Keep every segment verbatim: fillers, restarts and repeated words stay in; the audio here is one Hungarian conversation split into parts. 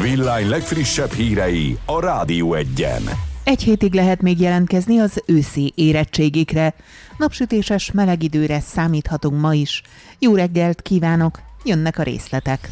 Villány legfrissebb hírei a Rádió Egyen. Egy hétig lehet még jelentkezni az őszi érettségikre. Napsütéses meleg időre számíthatunk ma is. Jó reggelt kívánok, jönnek a részletek.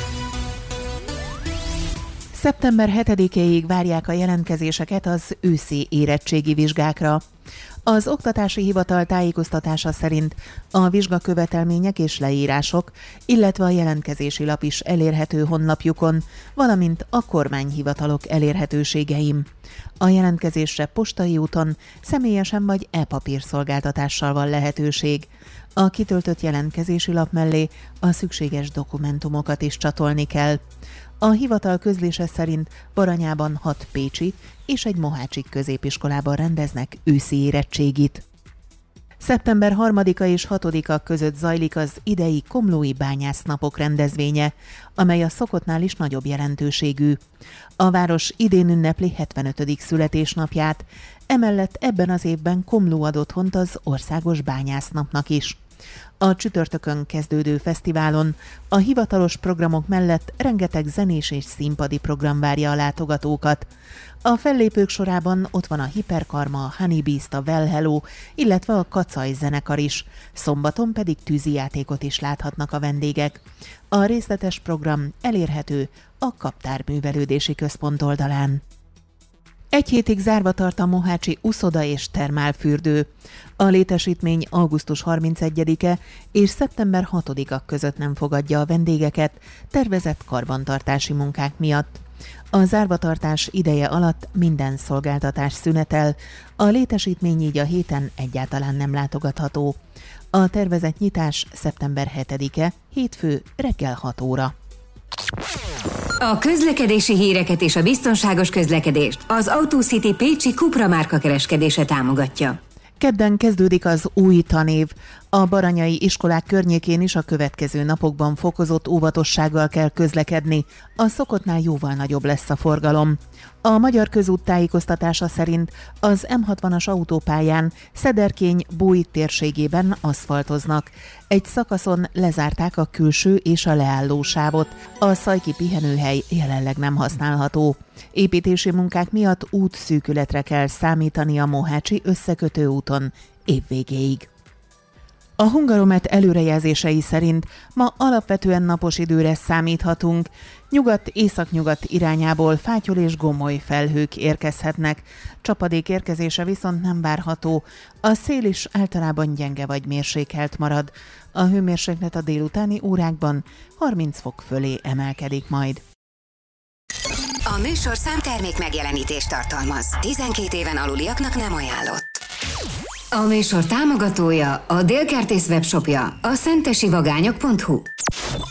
szeptember hetedikéig várják a jelentkezéseket az őszi érettségi vizsgákra. Az Oktatási Hivatal tájékoztatása szerint a vizsgakövetelmények és leírások, illetve a jelentkezési lap is elérhető honlapjukon, valamint a kormányhivatalok elérhetőségeim. A jelentkezésre postai úton, személyesen vagy e-papír szolgáltatással van lehetőség. A kitöltött jelentkezési lap mellé a szükséges dokumentumokat is csatolni kell. A hivatal közlése szerint Baranyában hat pécsi és egy mohácsi középiskolában rendeznek őszi érettségit. szeptember harmadika és hatodika között zajlik az idei komlói bányásznapok rendezvénye, amely a szokottnál is nagyobb jelentőségű. A város idén ünnepli hetvenötödik születésnapját, emellett ebben az évben Komló ad otthont az országos bányásznapnak is. A csütörtökön kezdődő fesztiválon a hivatalos programok mellett rengeteg zenés és színpadi program várja a látogatókat. A fellépők sorában ott van a Hiperkarma, a Honey Beast, a Well Hello, illetve a Kacaj zenekar is. Szombaton pedig tűzijátékot is láthatnak a vendégek. A részletes program elérhető a Kaptár Művelődési Központ oldalán. Egy hétig zárva tart a mohácsi uszoda és termálfürdő. A létesítmény augusztus harmincegyedike és szeptember hatodika között nem fogadja a vendégeket tervezett karbantartási munkák miatt. A zárvatartás ideje alatt minden szolgáltatás szünetel, a létesítmény így a héten egyáltalán nem látogatható. A tervezett nyitás szeptember hetedike, hétfő reggel hat óra. A közlekedési híreket és a biztonságos közlekedést az Autocity Pécsi Cupra márka kereskedése támogatja. Kedden kezdődik az új tanév. A baranyai iskolák környékén is a következő napokban fokozott óvatossággal kell közlekedni. A szokottnál jóval nagyobb lesz a forgalom. A Magyar Közút tájékoztatása szerint az em hatvanas autópályán Szederkény-Bói térségében aszfaltoznak. Egy szakaszon lezárták a külső és a leállósávot. A szajki pihenőhely jelenleg nem használható. Építési munkák miatt útszűkületre kell számítani a mohácsi összekötő úton évvégéig. A Hungaromet előrejelzései szerint ma alapvetően napos időre számíthatunk. Nyugat-északnyugat irányából fátyol és gomoly felhők érkezhetnek. Csapadék érkezése viszont nem várható. A szél is általában gyenge vagy mérsékelt marad. A hőmérséklet a délutáni órákban harminc fok fölé emelkedik majd. A műsorszám termék megjelenítést tartalmaz. tizenkét éven aluliaknak nem ajánlott. A műsor támogatója, a Délkertész webshopja, a szentesivagányok pont hu.